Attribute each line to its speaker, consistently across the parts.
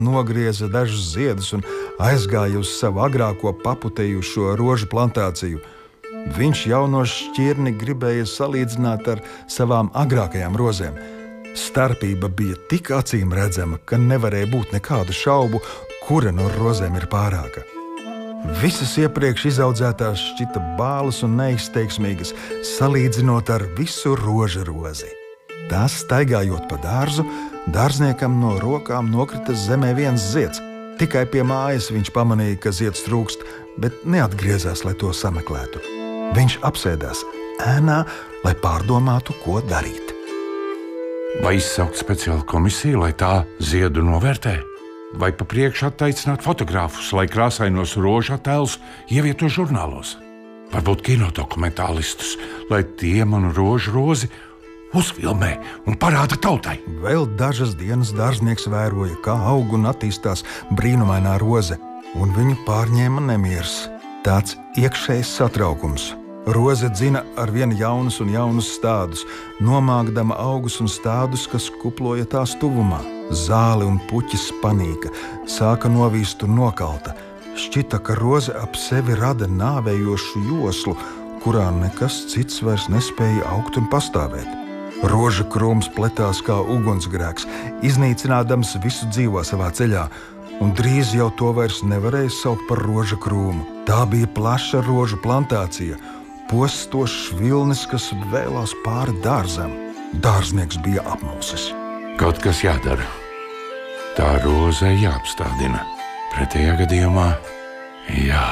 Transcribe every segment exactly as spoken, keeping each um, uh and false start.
Speaker 1: nogrieza dažus ziedus un aizgāja uz savu agrāko paputējušo rožu plantāciju. Viņš jauno šķirni gribēja salīdzināt ar savām agrākajām rozēm. Starpība bija tik acīm redzama, ka nevarēja būt nekādu šaubu, kura no rozēm ir pārāka. Visas iepriekš izaudzētās šķita bālas un neizteiksmīgas, salīdzinot ar visu roža rozi. Tās staigājot pa dārzu, dārzniekam no rokām nokrita zemē viens zieds. Tikai pie mājas viņš pamanīja, ka zieds trūkst, bet neatgriezās, lai to sameklētu. Viņš apsēdās ēnā, lai pārdomātu, ko darīt.
Speaker 2: Vai izsaukt speciālu komisiju, lai tā ziedu novērtē? Vai pa priekšu attaicināt fotogrāfus, lai krāsainos rožu attēlus ievieto žurnālos? Varbūt kinodokumentālistus, lai tie manu rožu rozi uzfilmē un parāda tautai.
Speaker 1: Vēl dažas dienas dārznieks vēroja, kā aug un attīstās brīnumainā roze, un viņu pārņēma nemieris, tāds iekšējs satraukums. Roze dzina ar vien jaunus un jaunus stādus, nomākdama augus un stādus, kas kuploja tās tuvumā. Zāle un puķis panīka, sāka novīst un nokalta. Šķita, ka roze ap sevi rada nāvējošu joslu, kurā nekas cits vairs nespēja augt un pastāvēt. Roža krūms pletās kā ugunsgrēks, iznīcinādams visu dzīvo savā ceļā, un drīz jau to vairs nevarēja saukt par roža krūmu. Tā bija plaša rožu plantācija, postošs vilnis, kas vēlās pāri dārzam. Dārznieks bija apmulsis.
Speaker 2: Kaut kas jādara. Tā rozē jāapstādina. Pretējā gadījumā, jā,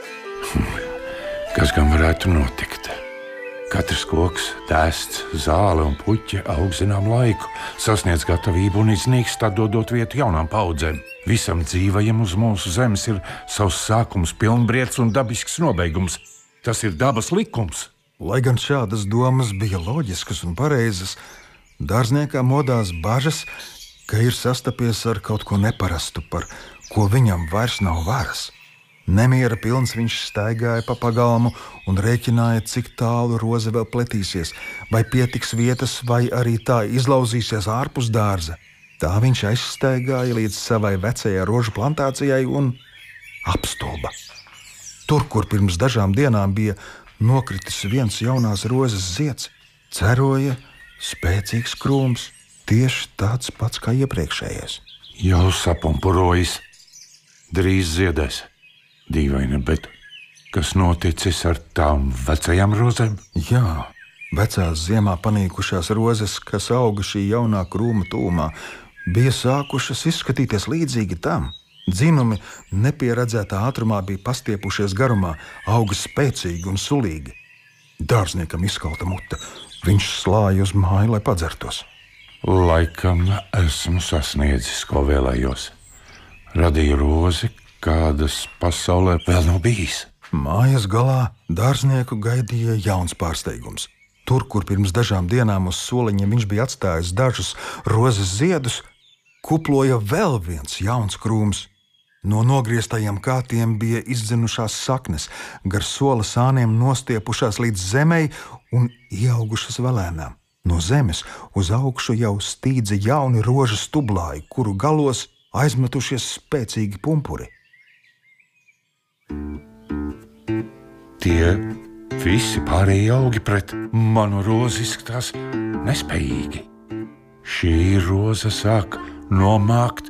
Speaker 2: kas gan varētu notikt? Katrs koks, tēsts, zāle un puķe aug zinām laiku, sasniedz gatavību un iznīkst, atdodot vietu jaunām paudzēm. Visam dzīvajam uz mūsu zemes ir savs sākums, pilnbrieds un dabisks nobeigums. Tas ir dabas likums.
Speaker 1: Lai gan šādas domas bija loģiskas un pareizas, dārzniekam modās bažas, ka ir sastapies ar kaut ko neparastu, par ko viņam vairs nav varas. Nemiera pilns viņš staigāja pa pagalmu un rēķināja, cik tālu roze vēl pletīsies, vai pietiks vietas, vai arī tā izlauzīsies ārpus dārza. Tā viņš aizstaigāja līdz savai vecajai rožu plantācijai un apstulba. Tur, kur pirms dažām dienām bija nokritis viens jaunās rozes zieds, ceroja spēcīgs krūms, tieši tāds pats kā iepriekšējais.
Speaker 2: Jau sapumpurojas, drīz ziedēs. Dīvaini, bet kas noticis ar tām vecajām rozēm?
Speaker 1: Jā, vecās ziemā panīkušās rozes, kas auga šī jaunā krūma tūmā, bija sākušas izskatīties līdzīgi tam. Dzinumi nepieredzētā ātrumā bija pastiepušies garumā, auga spēcīgi un sulīgi. Dārzniekam izkalta mute. Viņš slāja uz māju, lai padzertos.
Speaker 2: Laikam esmu sasniedzis, ko vēlējos. Radīju rozi, kādas pasaulē vēl nav bijis.
Speaker 1: Mājas galā dārznieku gaidīja jauns pārsteigums. Tur, kur pirms dažām dienām uz soliņiem viņš bija atstājis dažus rozes ziedus, kuploja vēl viens jauns krūms. No nogrieztajiem kātiem bija izdzinušās saknes, gar sola sāniem nostiepušās līdz zemei un ieaugušas velēnām. No zemes uz augšu jau stīdza jauni rožas stublāji, kuru galos aizmetušies spēcīgi pumpuri.
Speaker 2: Tie visi pārējie augi pret manu rozi izskatās nespējīgi. Šī roze sāk nomākt